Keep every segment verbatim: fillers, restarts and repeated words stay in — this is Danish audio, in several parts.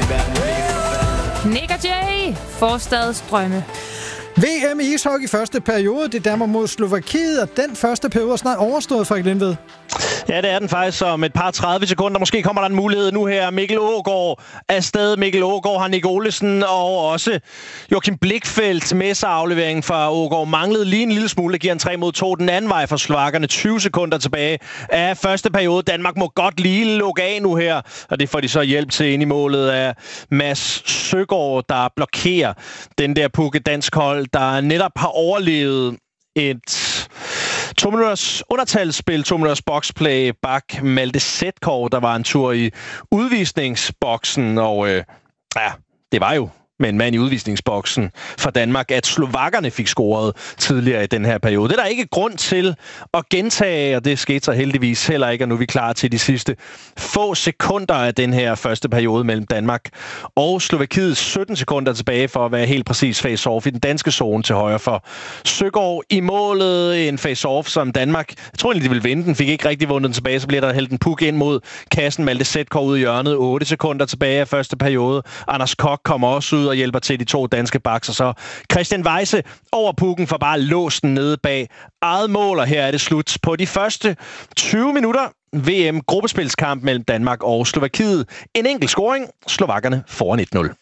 Nick og Jay, Forstads drømme. V M i ishockey første periode, det Danmark mod Slovakiet, og den første periode er snart overstået, Frederik Lindved. Ja, det er den faktisk om et par tredive sekunder. Måske kommer der en mulighed nu her. Mikkel Aagaard afsted. Mikkel Aagaard har Nick Olesen og også Joachim Blichfeldt med sig. Afleveringen fra Aagaard manglede lige en lille smule. Det giver en tre mod to den anden vej for slovakkerne. tyve sekunder tilbage af første periode. Danmark må godt lige lukke af nu her. Og det får de så hjælp til ind i målet af Mads Søgaard, der blokerer den der pukke dansk hold, der netop har overlevet et to minutters undertalsspil, to minutters boxplay bak Malte Sætkov, der var en tur i udvisningsboksen, og øh, ja, det var jo med en mand i udvisningsboksen for Danmark, at slovakkerne fik scoret tidligere i den her periode. Det er der ikke grund til at gentage, og det skete så heldigvis heller ikke, og nu er vi klar til de sidste få sekunder af den her første periode mellem Danmark og Slovakiet. sytten sekunder tilbage for at være helt præcis face-off i den danske zone til højre for Søgaard i målet. En face-off, som Danmark, jeg tror egentlig, de ville vinde den, fik ikke rigtig vundet den tilbage, så bliver der hældt en puk ind mod kassen. Malte Sætkov ud i hjørnet, otte sekunder tilbage af første periode. Anders Kok kommer også ud og hjælper til de to danske backs, og så Christian Weise over pukken for bare låsen nede bag eget mål, og her er det slut på de første tyve minutter V M-gruppespilskamp mellem Danmark og Slovakiet. En enkelt scoring. Slovakkerne foran et nul.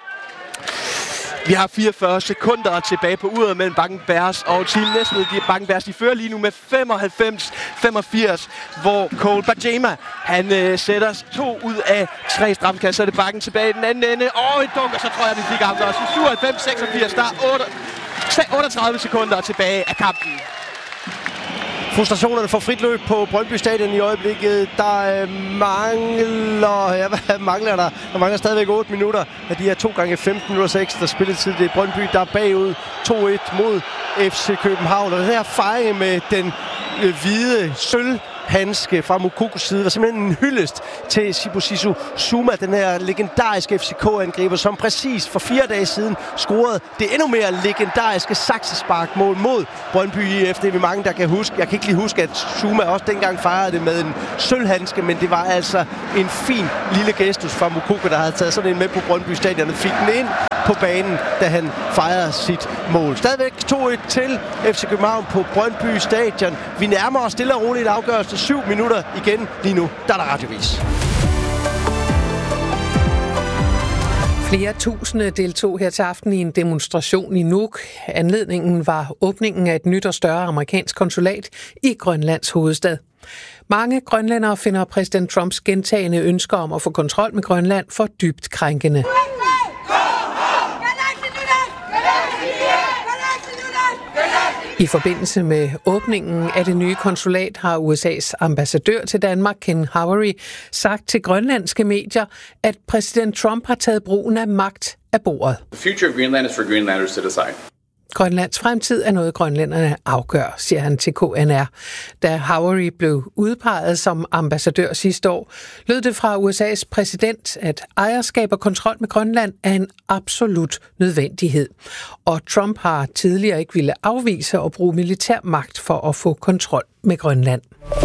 Vi har fireogfyrre sekunder tilbage på uret mellem Bakken Bears og Team Næstved. De Bakken Bears, de fører lige nu med femoghalvfems femogfirs, hvor Cole Bajema, han øh, sætter to ud af tre straffekast. Så er det Bakken tilbage i den anden ende. Og et dunk, og så tror jeg, vi fik afgørelsen. syvoghalvfems seksogfirs, der er otteogtredive sekunder tilbage af kampen. Frustrationerne får frit løb på Brøndby Stadion i øjeblikket. Der øh, mangler... Ja, hvad mangler der? Der mangler stadigvæk otte minutter af de her to gange femten minutter ekstra spilletid. Det er Brøndby, der er bagud to et mod F C København. Og den her fejring med den øh, hvide sølv handske fra Mukokos side var simpelthen en hyldest til Sibusiso Zuma, den her legendariske F C K-angriber, som præcis for fire dage siden scorede det endnu mere legendariske saksesparkmål mod Brøndby I F. Det er vi mange, der kan huske. Jeg kan ikke lige huske, at Zuma også dengang fejrede det med en sølvhandske, men det var altså en fin lille gestus fra Mukoko, der havde taget sådan en med på Brøndby Stadion og fik den ind på banen, da han fejrede sit mål. Stadigvæk to et til F C København på Brøndby Stadion. Vi nærmer os stille og roligt afgørelse. Syv minutter igen lige nu. Der er der radiovis. Flere tusinde deltog her til aften i en demonstration i Nuuk. Anledningen var åbningen af et nyt og større amerikansk konsulat i Grønlands hovedstad. Mange grønlændere finder præsident Trumps gentagne ønsker om at få kontrol med Grønland for dybt krænkende. I forbindelse med åbningen af det nye konsulat har U S A's ambassadør til Danmark, Ken Havery, sagt til grønlandske medier, at præsident Trump har taget brugen af magt af bordet. The future of Greenland is for Greenlanders to decide. Grønlands fremtid er noget, grønlænderne afgør, siger han til K N R. Da Havery blev udpeget som ambassadør sidste år, lød det fra U S A's præsident, at ejerskab og kontrol med Grønland er en absolut nødvendighed. Og Trump har tidligere ikke ville afvise at bruge militær magt for at få kontrol med Grønland.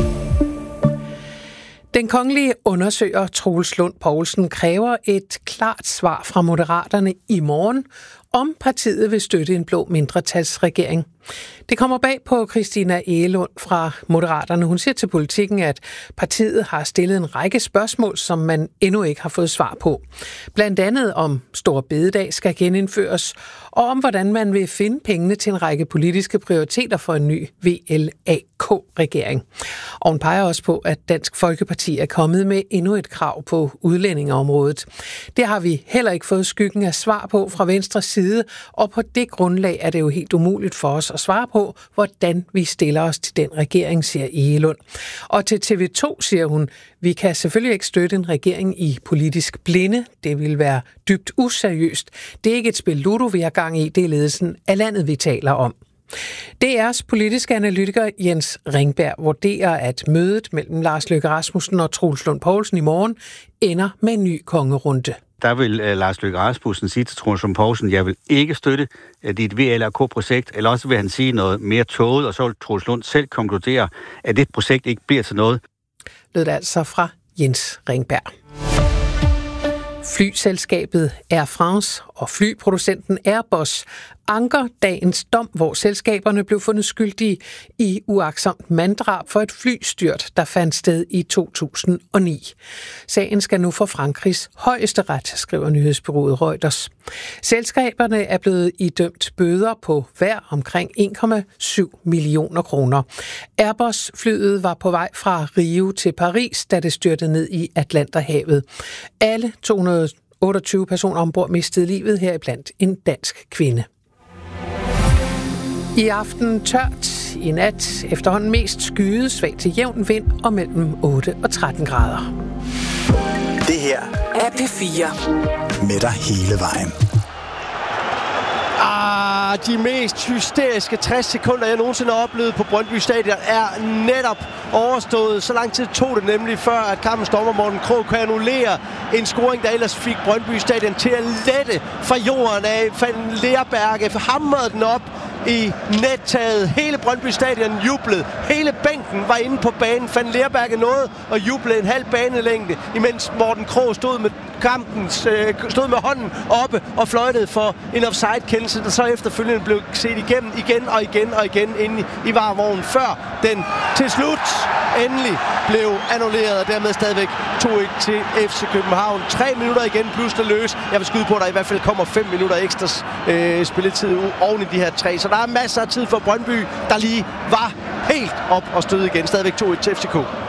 Den kongelige undersøger Troels Lund Poulsen kræver et klart svar fra Moderaterne i morgen, om partiet vil støtte en blå mindretalsregering. Det kommer bag på Christina Egelund fra Moderaterne. Hun siger til Politikken, at partiet har stillet en række spørgsmål, som man endnu ikke har fået svar på. Blandt andet om Store Bededag skal genindføres, og om hvordan man vil finde pengene til en række politiske prioriteter for en ny V L A K-regering. Og hun peger også på, at Dansk Folkeparti er kommet med endnu et krav på udlændingeområdet. Det har vi heller ikke fået skyggen af svar på fra Venstres side, og på det grundlag er det jo helt umuligt for os at svare på, hvordan vi stiller os til den regering, siger Egelund. Og til T V to siger hun, vi kan selvfølgelig ikke støtte en regering i politisk blinde. Det vil være dybt useriøst. Det er ikke et spil Ludo, vi har gang i. Det er ledelsen af landet, vi taler om. D R's politiske analytiker Jens Ringberg vurderer, at mødet mellem Lars Løkke Rasmussen og Troels Lund Poulsen i morgen ender med en ny kongerunde. Der vil uh, Lars Løkke Rasmussen sige til Troels Lund Poulsen, jeg vil ikke støtte uh, dit V L A K-projekt, eller også vil han sige noget mere tåget, og så vil Troels Lund selv konkludere, at det projekt ikke bliver til noget. Lød det altså fra Jens Ringberg. Flyselskabet Air France og flyproducenten Airbus anker dagens dom, hvor selskaberne blev fundet skyldige i uagtsomt manddrab for et flystyrt, der fandt sted i to tusind og ni. Sagen skal nu for Frankrigs højesteret, skriver nyhedsbureauet Reuters. Selskaberne er blevet idømt bøder på hver omkring en komma syv millioner kroner. Airbus-flyet var på vej fra Rio til Paris, da det styrtede ned i Atlanterhavet. Alle to hundrede og otteogtyve personer ombord mistede livet, heriblandt en dansk kvinde. I aften tørt, i nat efterhånden mest skyet, svag til jævn vind og mellem otte og tretten grader. Det her er P fire. Med dig hele vejen. Ah, de mest hysteriske tres sekunder, jeg nogensinde har oplevet på Brøndby Stadion, er netop overstået. Så lang tid tog det nemlig, før at kampens dommer Morten Krogh kan annullere en scoring, der ellers fik Brøndby Stadion til at lette fra jorden af. Van Leerberge hamrede den op i nettaget. Hele Brøndby Stadion jublede. Hele bænken var inde på banen. Van Leerberge nåede at juble en halv banelængde, imens Morten Krogh stod med kampen, stod med hånden oppe og fløjtede for en offside-kendelse, der så efterfølgende blev set igennem igen og igen og igen inde i varevognen, før den til slut endelig blev annulleret, og dermed stadigvæk to et til F C København. Tre minutter igen plus der løs. Jeg vil skyde på, at der i hvert fald kommer fem minutter ekstra øh, spilletid oven i de her tre. Så der er masser af tid for Brøndby, der lige var helt op og støde igen. Stadigvæk to et til F C K.